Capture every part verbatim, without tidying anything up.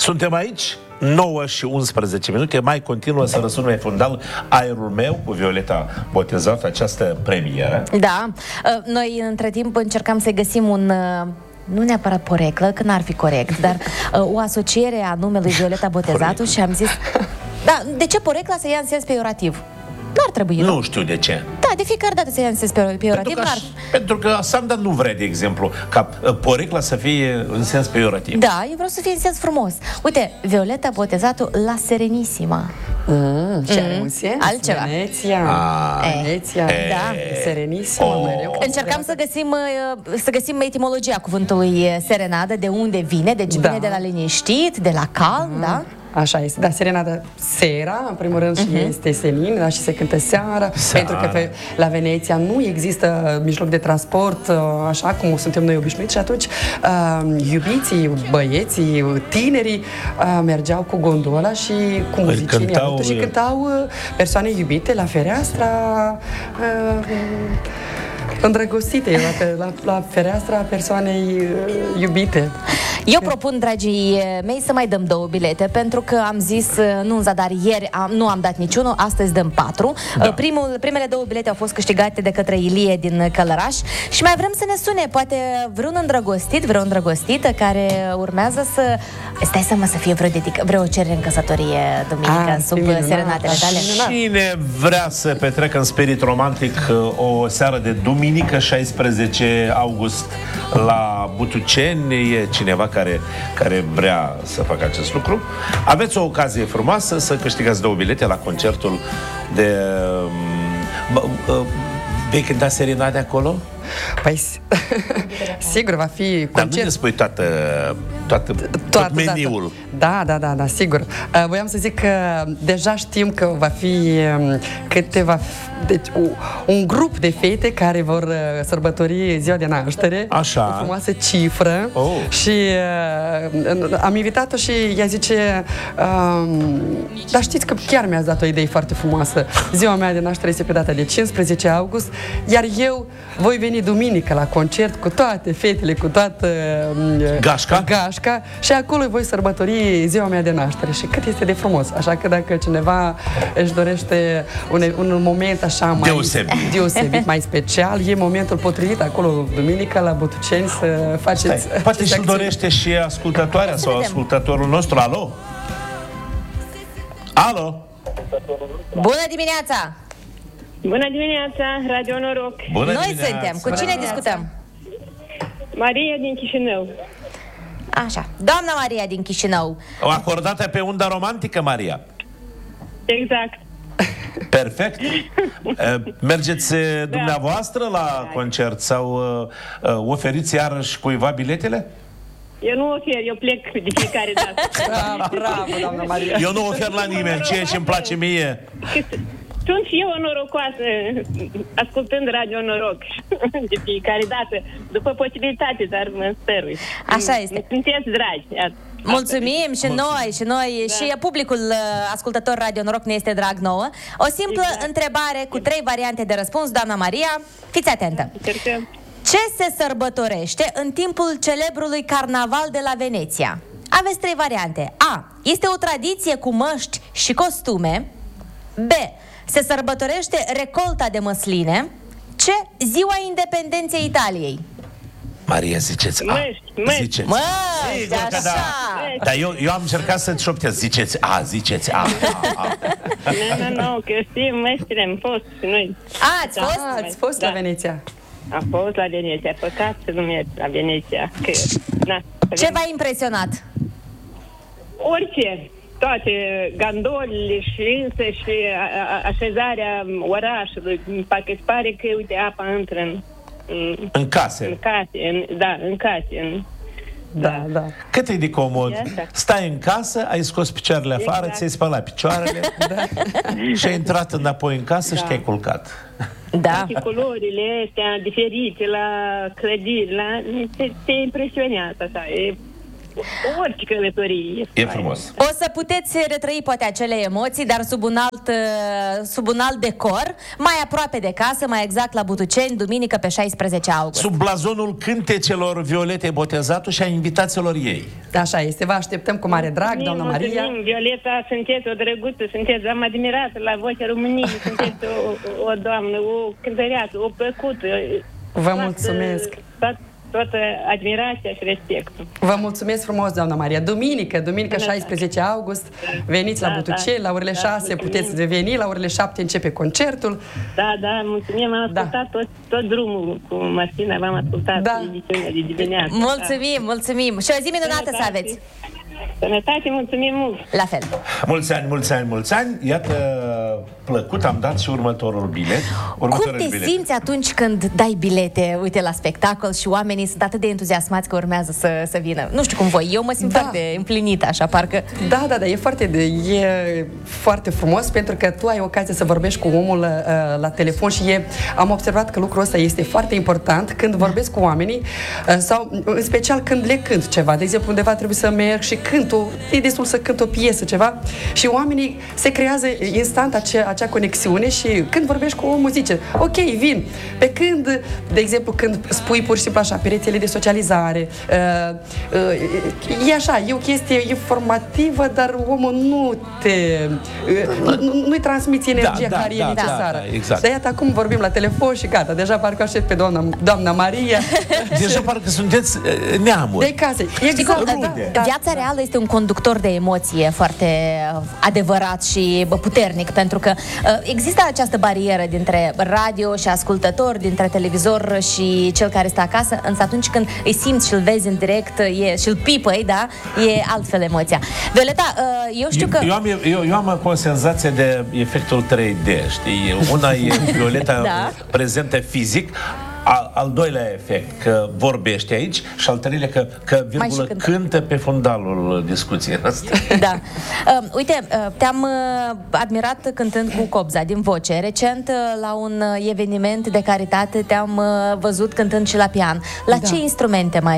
Suntem aici, nouă și unsprezece minute, mai continuă să răsună mai fundal Aerul meu cu Violeta Botezat, această premieră. Da, noi între timp încercam să găsim un... nu neapărat poreclă, că n-ar fi corect, dar uh, o asociere a numelui Violeta Botezatu și am zis, da, de ce porecla să ia în sens peiorativ? N-ar trebui, nu? Nu știu de ce. Da, de fiecare dată să ia în sens peiorativ. Pentru că, aș, pentru că Sanda nu vrea, de exemplu, ca uh, porecla să fie în sens peiorativ. Da, eu vreau să fie în sens frumos. Uite, Violeta Botezatu la Serenissima. Mm, și are un sens. Altceva. Veneția. Ah. Veneția. E. Da. Serenissima, Oh. mereu. Încercam să găsim, să găsim etimologia cuvântului serenadă, de unde vine, deci Da. vine de la liniștit, de la calm, mm. da? Așa este, da, serenada sera, în primul rând, și uh-huh. este senin, da, și se cântă seara, seara, pentru că pe, la Veneția nu există mijloc de transport, așa cum suntem noi obișnuiți, și atunci uh, iubiții, băieții, tinerii uh, mergeau cu gondola și cu muzicienii cântau, și cântau uh, persoane iubite la fereastra uh, îndrăgostite, la, la, la fereastra persoanei uh, iubite. Eu propun, dragii mei, să mai dăm două bilete, pentru că am zis, nu în zadar, ieri am, nu am dat niciunul, astăzi dăm patru. Da. Primul, primele două bilete au fost câștigate de către Ilie din Călăraș și mai vrem să ne sune, poate vreun îndrăgostit, vreo îndrăgostită care urmează să... Stai să mă să fie vreo, dedic... vreo cerere în căsătorie duminică, A, sub minunat, serenatele tale. Cine vrea să petrecă în spirit romantic o seară de duminică, șaisprezece august, la Butuceni, e cineva care, care vrea să facă acest lucru, aveți o ocazie frumoasă să câștigați două bilete la concertul de... Um, vei cânta serenade acolo? Păi, sigur, va fi concert. Dar nu ne spui toată, toată, tot meniul. Da, da, da, da, sigur. Uh, voiam să zic că deja știm că va fi um, câteva... Deci, un, un grup de fete care vor uh, sărbători ziua de naștere. Așa. O frumoasă cifră. Oh. Și uh, am invitat-o și ea zice um, dar știți că chiar mi-ați dat o idee foarte frumoasă. Ziua mea de naștere este pe data de cincisprezece august, iar eu voi veni duminică la concert cu toate fetele, cu toată uh, gașca. gașca și acolo voi sărbători ziua mea de naștere. Și cât este de frumos. Așa că dacă cineva își dorește un, un moment așa mai deosebit. deosebit, mai special, e momentul potrivit acolo duminică la Botuceni să faceți. Stai, poate și-l dorește și ascultătoarea sau ascultătorul nostru. Alo? Alo? Bună dimineața! Bună dimineața, Radio Noroc! Bună Noi dimineața. suntem. Cu cine discutăm? Maria din Chișinău. Așa. Doamna Maria din Chișinău. O acordată pe unda romantică, Maria? Exact. Perfect. Mergeți dumneavoastră la concert sau oferiți iarăși cuiva biletele? Eu nu ofer, eu plec de fiecare dată. Bravo, bravo, doamna Maria. Eu nu ofer la nimeni, ceea ce îmi place mie. Sunt și eu norocoasă, ascultând Radio Noroc de fiecare dată, după posibilitate, dar mă stărui. Așa este. Sunteți dragi. Mulțumim și Mulțumim. noi, și noi, da. Și publicul ascultător Radio Noroc ne este drag nouă. O simplă exact. întrebare cu trei variante de răspuns, doamna Maria. Fiți atentă. Încercăm. Ce se sărbătorește în timpul celebrului carnaval de la Veneția? Aveți trei variante. A. Este o tradiție cu măști și costume. B. Se sărbătorește recolta de măsline. C. Ziua Independenței Italiei. Maria, ziceți A. Măști, măști. Ziceți. Măști, Sigur că așa. da. Dar eu, eu am încercat să-ți șoptez. Ziceți A, ziceți A, A, A. Nu, nu, nu, că știm, măștile am fost și noi. A, ați fost? A, ați fost Da. la Veneția. Am fost la Veneția, păcat să nu merg la Veneția. Că, na, Ce v-a impresionat? orice, toate gandolile și însă și a, a, așezarea orașului, parcă îți pare că, uite, apa intră în, în, În case. în case, în, da, în case, în, Da, da. Cât e de comod? Iată. Stai în casă, ai scos picioarele afară, Exact. ți-ai spălat picioarele și ai intrat înapoi în casă și te-ai culcat. Da. și culorile astea diferite la clădiri, la, te, te impresionează așa, e orice călătorie. E frumos. O să puteți retrăi poate acele emoții, dar sub un alt, sub un alt decor, mai aproape de casă, mai exact la Butuceni, duminică pe șaisprezece august. Sub blazonul cântecelor Violetei Botezatul și a invitaților ei. Așa este, vă așteptăm cu mare drag, doamna Maria. Mulțumim, Violeta, sunteți o drăguță, sunteți, am admirat la vocea României, sunteți o, o doamnă, o cântăreață, o plăcută. Vă mulțumesc. Toată, toată admirația și respectul. Vă mulțumesc frumos, doamna Maria. Duminică, duminică șaisprezece august, veniți la Da, Butuceni, da, la orele da, șase mulțumim. puteți veni, la orele șapte începe concertul. Da, da, mulțumim, am Da. ascultat tot, tot drumul cu Martina, v-am ascultat Da. emisiunea de dimineață. Mulțumim, mulțumim. Și o zi minunată să aveți. Sănătate, mulțumim mult! La fel. Mulți ani, mulți ani, mulți ani. Iată, plăcut, am dat și următorul bilet. Cum Următorul te bilet. simți atunci când dai bilete, uite, la spectacol și oamenii sunt atât de entuziasmați că urmează să, să vină? Nu știu cum voi, eu mă simt Da. foarte împlinită, așa, parcă... Da, da, da, e foarte, de, e foarte frumos pentru că tu ai ocazia să vorbești cu omul uh, la telefon și e, am observat că lucrul ăsta este foarte important când vorbesc cu oamenii uh, sau în special când le cânt ceva. De exemplu, undeva trebuie să merg și cânt o, e destul să cânt o piesă, ceva și oamenii se creează instant acea, acea conexiune și când vorbești cu omul zice, ok, vin. Pe când, de exemplu, când spui pur și simplu așa, pe rețele de socializare, uh, uh, e așa, e o chestie informativă, dar omul nu te... Uh, nu, nu-i transmiți energia Da, da, care da, e necesară. da, da, exact. Dar iată, acum vorbim la telefon și gata, deja parcă aștept pe doamna, doamna Maria. Deja parcă sunteți uh, neamuri. De casă. Știi Exact, cum, da, da, viața da. reală este un conductor de emoție foarte uh, adevărat și bă, puternic, pentru că uh, există această barieră dintre radio și ascultător, dintre televizor și cel care stă acasă, însă atunci când îi simți și îl vezi în direct e, și îl pipăi, da, e altfel emoția. Violeta, uh, eu știu că... Eu am, eu, eu am o senzație de efectul trei D, știi? Una e Violeta Da. prezentă fizic, al, al doilea efect, că vorbește aici și al treilea că, că Mai și virgulă, cântă. cântă pe fundalul discuției astea. Da. Uh, uite, uh, te-am uh, admirat cântând cu Cobza din voce. Recent, uh, la un uh, eveniment de caritate, te-am uh, văzut cântând și la pian. La Da. ce instrumente mai,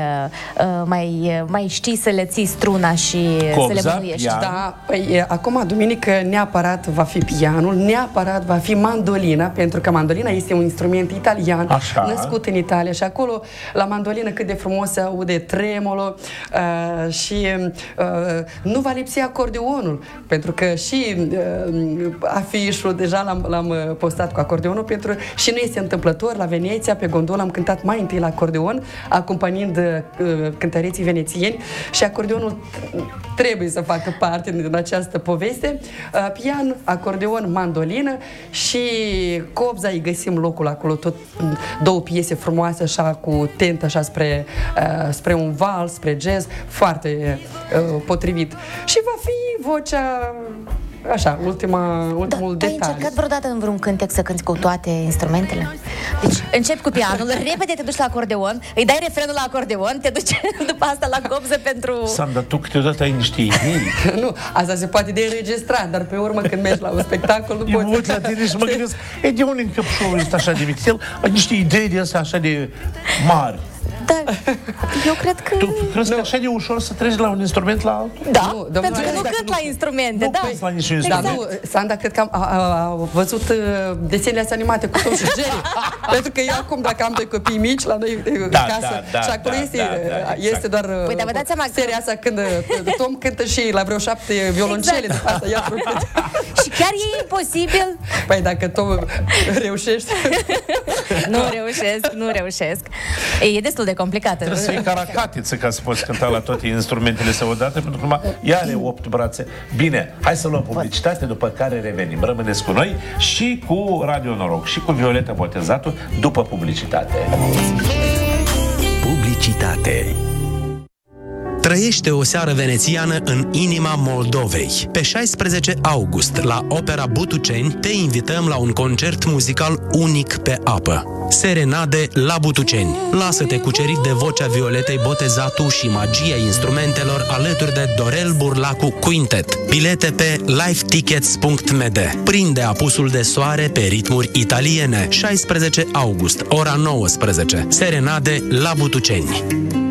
uh, uh, mai, uh, mai știi să le ții struna și Cobza, să le mânuiești? pian. Da, păi e, acum, duminică, neapărat va fi pianul, neapărat va fi mandolina, pentru că mandolina este un instrument italian, Așa. născut în Italia și acolo, la mandolină, cât de frumos se aude tremolo uh, și uh, nu va lipsi acordeonul, pentru că și uh, afișul, deja l-am, l-am postat cu acordeonul, pentru și nu este întâmplător, la Veneția, pe gondolă, am cântat mai întâi la acordeon, acompaniind uh, cântăreții venețieni și acordeonul trebuie să facă parte din această poveste. Uh, pian, acordeon, mandolină și Cobza, îi găsim locul acolo, tot două piese frumoase, așa, cu tent, așa, spre, uh, spre un val, spre jazz, foarte uh, potrivit. Și va fi vocea, așa, ultima, ultimul Da, tu ai detaliu. încercat vreodată în vreun cântec să cânti cu toate instrumentele? Deci începi cu pianul, repede te duci la acordeon, îi dai refrenul la acordeon, te duci după asta la Cobză pentru... Sandra, tu câteodată ai niște idei. Nu, asta se poate de înregistrat, dar pe urmă când mergi la un spectacol nu Eu mă poți. uit la tine și mă gândesc, e de unde în căpșorul ăsta așa de mic? El ai niște idei de astea așa de mari. Da, eu cred că... Tu crezi că așa de ușor să treci de la un instrument la altul? Da, Nu, domnule, pentru că nu dacă cânt nu- la instrumente, Nu da. cânti la niciun Da, instrument. nu, Sanda, cred că am, a, a, a văzut uh, desenele astea animate cu Tom și Jerry. Pentru că eu acum, dacă am doi copii mici la noi uh, Da, acasă, da, da, și acolo da, este, da, da, uh, exact. este doar uh, Păi, dar vă dați seama că- seria asta când uh, Tom cântă și la vreo șapte violoncele, Exact. după asta ia trompete. Și chiar e imposibil. Păi dacă Tom reușești... Nu reușesc, nu reușesc. E destul de complicată. Trebuie să fii caracatiță ca să poți cânta la toate instrumentele să odată, pentru că numai ea are opt brațe. Bine, hai să luăm publicitate, după care revenim. Rămâneți cu noi și cu Radio Noroc și cu Violeta Botezatu după publicitate. Publicitate. Trăiește o seară venețiană în inima Moldovei. Pe șaisprezece august, la Opera Butuceni, te invităm la un concert muzical unic pe apă. Serenade la Butuceni. Lasă-te cucerit de vocea Violetei Botezatu și magia instrumentelor alături de Dorel Burlacu Quintet. Bilete pe live tickets punct m d. Prinde apusul de soare pe ritmuri italiene. șaisprezece august, ora nouăsprezece. Serenade la Butuceni.